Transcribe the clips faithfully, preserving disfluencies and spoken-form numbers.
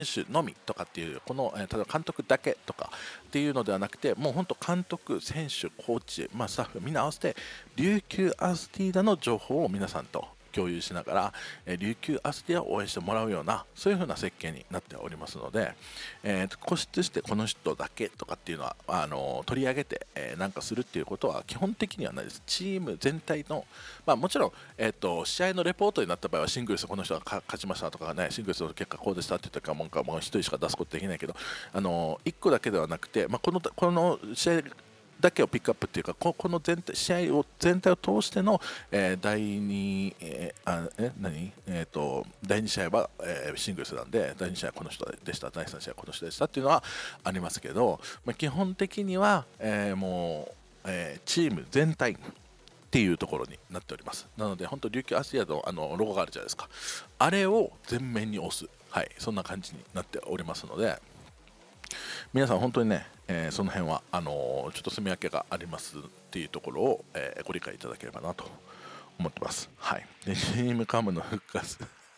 手のみとかっていうこの、えー、例えば監督だけとかっていうのではなくて、もう本当監督、選手、コーチ、まあ、スタッフみんな合わせて琉球アスティーダの情報を皆さんと共有しながら、えー、琉球アスティアを応援してもらうような、そういう風な設計になっておりますので、えー、固執してこの人だけとかっていうのはあのー取り上げて、えーなんかするっていうことは基本的にはないです。チーム全体の、まあ、もちろん、えー、と試合のレポートになった場合はシングルスこの人が勝ちましたとかね、シングルスの結果こうでしたって言ったかもんかもうひとりしか出すことできないけど、あのー、いっこだけではなくて、まあ、このこの試合だけをピックアップっていうか、ここの全体試合を全体を通しての、えー、だいに、えー、あえ何、えー、とだいに試合は、えーシングルスなんで、だいに試合はこの人でした、だいさん試合はこの人でしたっていうのはありますけど、まあ、基本的には、えーもう、えーチーム全体っていうところになっております。なので本当琉球アスリアのあのロゴがあるじゃないですか、あれを全面に押す、はい、そんな感じになっておりますので、皆さん本当にね、えーその辺はあのーちょっと住み分けがありますっていうところを、えーご理解いただければなと思ってます。はい。で、チームカムの復活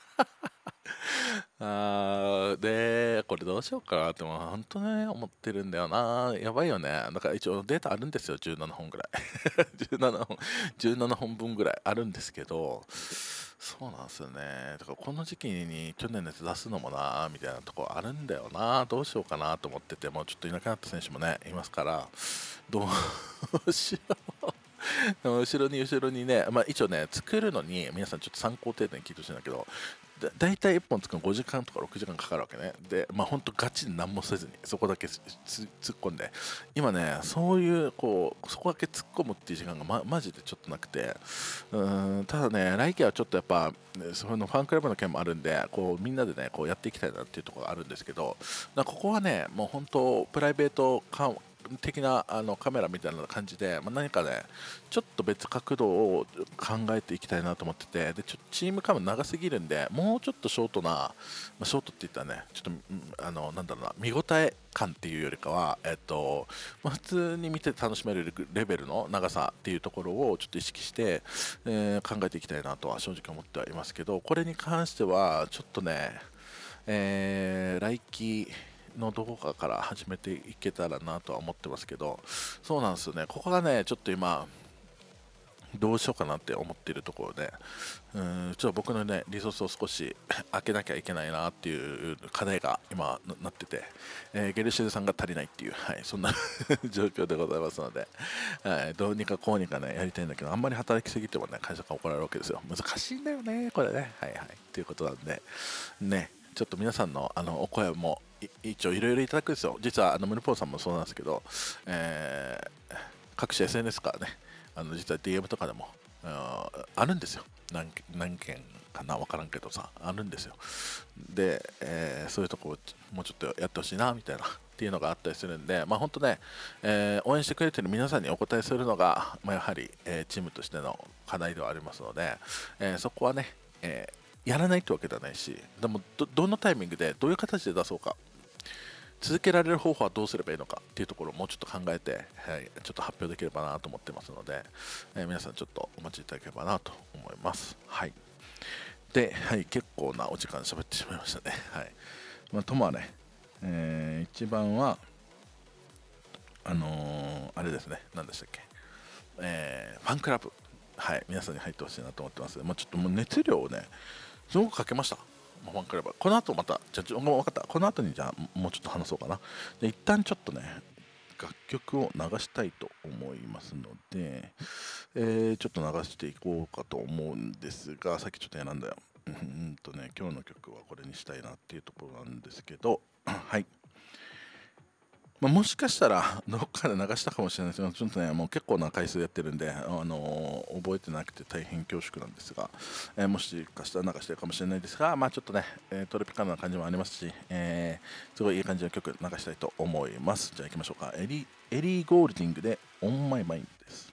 あーで、これどうしようかなってもう本当ね、思ってるんだよな。やばいよね。だから一応データあるんですよ、じゅうななほんぐらい。じゅうななほん、じゅうななほんぶんぐらいあるんですけど、そうなんですよね。だからこの時期に去年のやつ出すのもな、みたいなとこあるんだよな。どうしようかなと思ってて、もうちょっといなくなった選手もね、いますから、どうしよう。後ろに後ろにね、まあ、一応ね、作るのに皆さんちょっと参考程度に聞いてほしいんだけど、だ大体いっぽん作るのごじかんとかろくじかんかかるわけね。で、まあ本当ガチで何もせずにそこだけつつ突っ込んで、今ね、そういうこうそこだけ突っ込むっていう時間が、ま、マジでちょっとなくて、うーんただね、来季はちょっとやっぱ、ね、そのファンクラブの件もあるんで、こうみんなでねこうやっていきたいなっていうところがあるんですけど、なんかここはね、もう本当プライベート感的なあのカメラみたいな感じで、まあ、何かねちょっと別角度を考えていきたいなと思ってて、でちょチームカム長すぎるんで、もうちょっとショートな、まあ、ショートって言ったらねちょっとうんあのなんだろうな、見応え感っていうよりかは、えっとまあ、普通に見て楽しめるレベルの長さっていうところをちょっと意識して、えー考えていきたいなとは正直思ってはいますけど、これに関してはちょっとね、えー来季のどこかから始めていけたらなとは思ってますけど、そうなんですよね、ここがねちょっと今どうしようかなって思っているところで、うーんちょっと僕のねリソースを少し開けなきゃいけないなっていう課題が今ななってて、えーゲルシュズさんが足りないっていう、はい、そんな状況でございますので、はい、どうにかこうにかねやりたいんだけど、あんまり働きすぎてもね会社から怒られるわけですよ。難しいんだよねこれね、はいはいっていうことなんでね、ちょっと皆さんのあのお声もい一応いろいろいただくんですよ。実はあのムルポーさんもそうなんですけど、えー各種 エスエヌエス からね、あの実は ディーエム とかでもあーあるんですよ。何何件かな分からんけどさ、あるんですよ。で、えーそういうとこをもうちょっとやってほしいなみたいなっていうのがあったりするんで、まあ本当ね、えー応援してくれてる皆さんにお答えするのが、まあ、やはり、えーチームとしての課題ではありますので、えーそこはね、えーやらないってわけではないし、でもどどのタイミングでどういう形で出そうか、続けられる方法はどうすればいいのかっていうところをもうちょっと考えて、はい、ちょっと発表できればなと思ってますので、えー皆さんちょっとお待ちいただければなと思います。はい。で、はい、結構なお時間喋ってしまいましたね。はい。まあ、ともあれ、えー一番は、あのーあれですね、何でしたっけ、えーファンクラブ、はい、皆さんに入ってほしいなと思ってます。まあ、ちょっともう熱量をね、すごくかけました。ファンクラブ。この後また、じゃあ、分かった。この後にじゃあ、もうちょっと話そうかな。で、一旦ちょっとね、楽曲を流したいと思いますので、えーちょっと流していこうかと思うんですが、さっきちょっと選んだよ。うんうんとね、今日の曲はこれにしたいなっていうところなんですけど、はい。まあ、もしかしたらどっかで流したかもしれないですけど、ちょっとね、もう結構な回数やってるんで、あのー覚えてなくて大変恐縮なんですが、えーもしかしたら流してるかもしれないですが、まあちょっとね、えートロピカルな感じもありますし、えーすごいいい感じの曲流したいと思います。じゃあ行きましょうか。エリエリー・ゴールディングで On My Mind です。